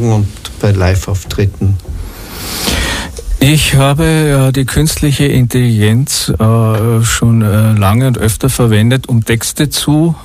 Veranstaltungen und bei Live-Auftritten? Ich habe die künstliche Intelligenz schon lange und öfter verwendet, um Texte zu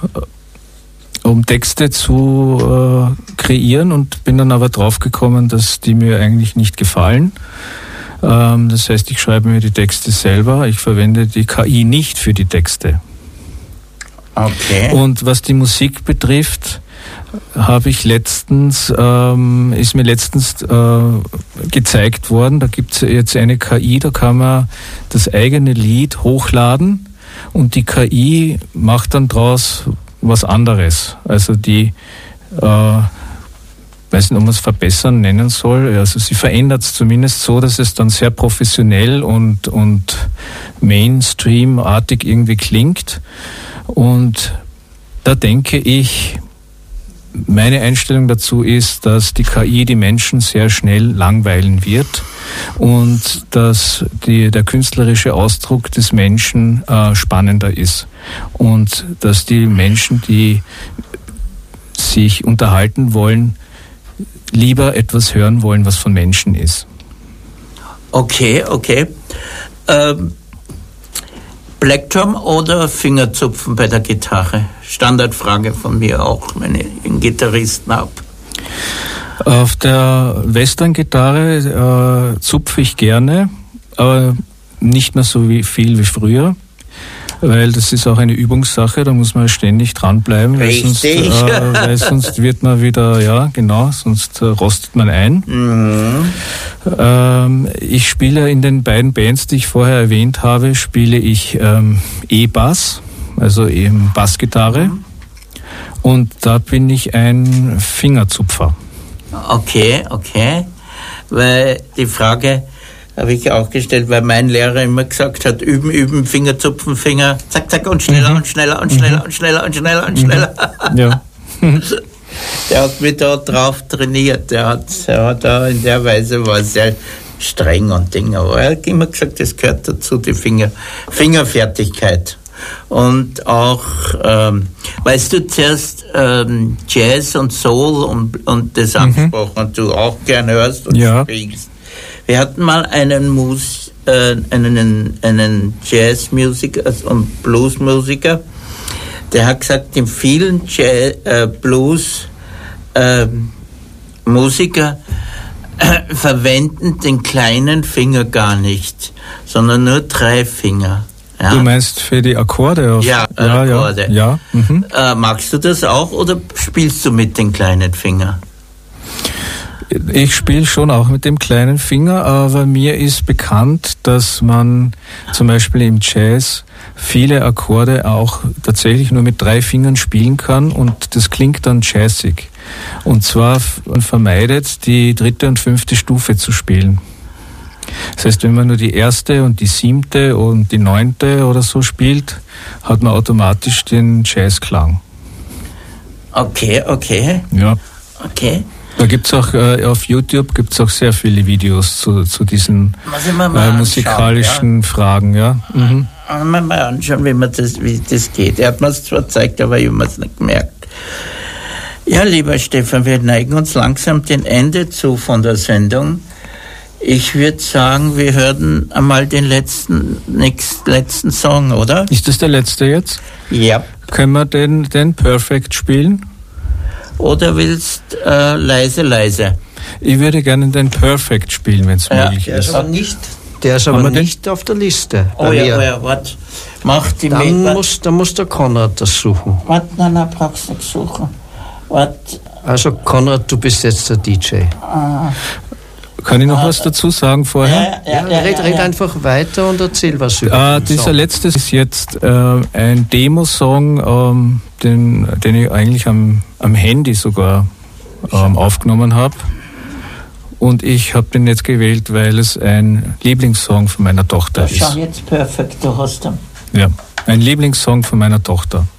kreieren, und bin dann aber draufgekommen, dass die mir eigentlich nicht gefallen. Das heißt, ich schreibe mir die Texte selber. Ich verwende die KI nicht für die Texte. Okay. Und was die Musik betrifft, ist mir letztens gezeigt worden, da gibt es jetzt eine KI, da kann man das eigene Lied hochladen und die KI macht dann draus was anderes. Also die, weiß nicht, ob man es verbessern nennen soll, also sie verändert es zumindest so, dass es dann sehr professionell und Mainstream-artig irgendwie klingt. Und da denke ich, meine Einstellung dazu ist, dass die KI die Menschen sehr schnell langweilen wird und dass der künstlerische Ausdruck des Menschen spannender ist und dass die Menschen, die sich unterhalten wollen, lieber etwas hören wollen, was von Menschen ist. Okay. Plektrum oder Fingerzupfen bei der Gitarre? Standardfrage von mir auch, wenn ich einen Gitarristen habe. Auf der Western-Gitarre zupfe ich gerne, aber nicht mehr so viel wie früher, weil das ist auch eine Übungssache, da muss man ständig dranbleiben, weil sonst wird man wieder, sonst rostet man ein. Mhm. Ich spiele in den beiden Bands, die ich vorher erwähnt habe, spiele ich E-Bass, also eben Bassgitarre, und da bin ich ein Fingerzupfer. Okay, weil die Frage habe ich auch gestellt, weil mein Lehrer immer gesagt hat, üben, Fingerzupfen, Finger, zack, zack, und schneller und schneller und schneller und schneller und schneller und schneller. Ja. Der hat mich da drauf trainiert, der hat da in der Weise, war sehr streng und Dinge, aber er hat immer gesagt, das gehört dazu, die Fingerfertigkeit. Und auch, weißt du, zuerst Jazz und Soul und das angesprochen, und du auch gern hörst und spielst. Wir hatten mal einen Jazzmusiker und Bluesmusiker, der hat gesagt, in vielen Blues-Musiker verwenden den kleinen Finger gar nicht, sondern nur 3 Finger. Ja. Du meinst für die Akkorde? Akkorde. Ja. Mhm. Magst du das auch oder spielst du mit den kleinen Fingern? Ich spiele schon auch mit dem kleinen Finger, aber mir ist bekannt, dass man zum Beispiel im Jazz viele Akkorde auch tatsächlich nur mit 3 Fingern spielen kann und das klingt dann jazzig. Und zwar man vermeidet, die 3. und 5. Stufe zu spielen. Das heißt, wenn man nur die 1. und die 7. und die 9. oder so spielt, hat man automatisch den Jazzklang. Okay. Ja. Okay. Da gibt's auch auf YouTube gibt's auch sehr viele Videos zu diesen musikalischen Fragen, ja. Mhm. Mal anschauen, wie das geht. Er hat mir es zwar gezeigt, aber ich habe es nicht gemerkt. Ja, lieber Stefan, wir neigen uns langsam dem Ende zu von der Sendung. Ich würde sagen, wir hören einmal den letzten Song, oder? Ist das der letzte jetzt? Ja. Können wir den Perfect spielen? Oder willst leise? Ich würde gerne den Perfect spielen, wenn es möglich ist. Der ist aber nicht auf der Liste. Oh ja, warte. Mach die Dann muss der Konrad das suchen. Warte, nein, brauchst du nicht suchen. Warte. Also Konrad, du bist jetzt der DJ. Kann ich noch was dazu sagen vorher? Red einfach weiter und erzähl was über dieser Song. Letzte ist jetzt ein Demosong, den ich eigentlich am Handy sogar aufgenommen habe. Und ich habe den jetzt gewählt, weil es ein Lieblingssong von meiner Tochter ist. Schau jetzt perfekt, du hast ihn. Ja, ein Lieblingssong von meiner Tochter.